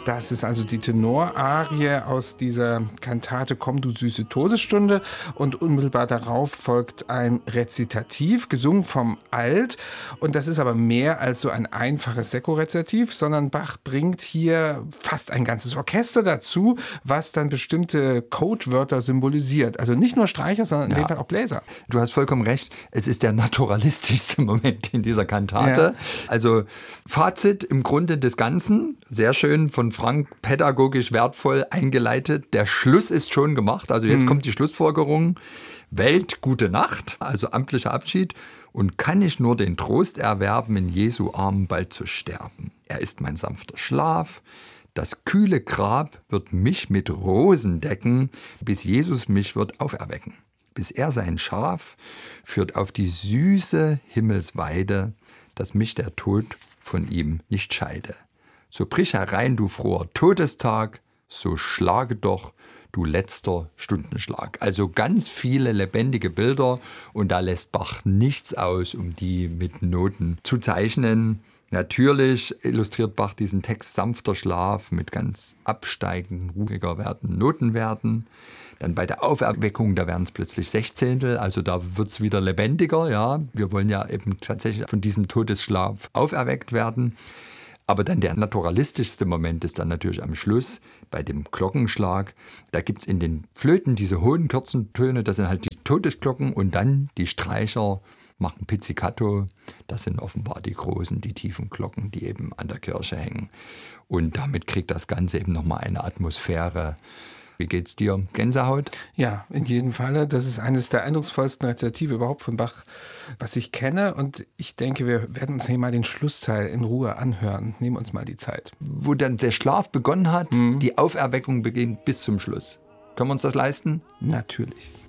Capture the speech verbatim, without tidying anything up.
Das ist also die Tenorarie aus dieser Kantate Komm, du süße Todesstunde. Und unmittelbar darauf folgt ein Rezitativ, gesungen vom Alt. Und das ist aber mehr als so ein einfaches Sekko-Rezitativ, sondern Bach bringt hier fast ein ganzes Orchester dazu, was dann bestimmte Codewörter symbolisiert. Also nicht nur Streicher, sondern in Ja. dem Fall auch Bläser. Du hast vollkommen recht. Es ist der naturalistischste Moment in dieser Kantate. Ja. Also Fazit im Grunde des Ganzen. Sehr schön von Frank, pädagogisch wertvoll eingeleitet. Der Schluss ist schon gemacht. Also jetzt hm. kommt die Schlussfolgerung. Welt, gute Nacht, also amtlicher Abschied. Und kann ich nur den Trost erwerben, in Jesu Armen bald zu sterben. Er ist mein sanfter Schlaf. Das kühle Grab wird mich mit Rosen decken, bis Jesus mich wird auferwecken. Bis er sein Schaf führt auf die süße Himmelsweide, dass mich der Tod von ihm nicht scheide. So brich herein, du froher Todestag, so schlage doch, du letzter Stundenschlag. Also ganz viele lebendige Bilder und da lässt Bach nichts aus, um die mit Noten zu zeichnen. Natürlich illustriert Bach diesen Text sanfter Schlaf mit ganz absteigenden, ruhiger Werten, Notenwerten. Dann bei der Auferweckung, da werden es plötzlich Sechzehntel, also da wird es wieder lebendiger. Ja, wir wollen ja eben tatsächlich von diesem Todesschlaf auferweckt werden. Aber dann der naturalistischste Moment ist dann natürlich am Schluss bei dem Glockenschlag. Da gibt es in den Flöten diese hohen Kürzentöne, das sind halt die Todesglocken und dann die Streicher machen Pizzicato. Das sind offenbar die großen, die tiefen Glocken, die eben an der Kirche hängen. Und damit kriegt das Ganze eben nochmal eine Atmosphäre. Wie geht's dir? Gänsehaut? Ja, in jedem Falle. Das ist eines der eindrucksvollsten Rezitative überhaupt von Bach, was ich kenne. Und ich denke, wir werden uns hier mal den Schlussteil in Ruhe anhören. Nehmen uns mal die Zeit. Wo dann der Schlaf begonnen hat, mhm. die Auferweckung beginnt bis zum Schluss. Können wir uns das leisten? Natürlich.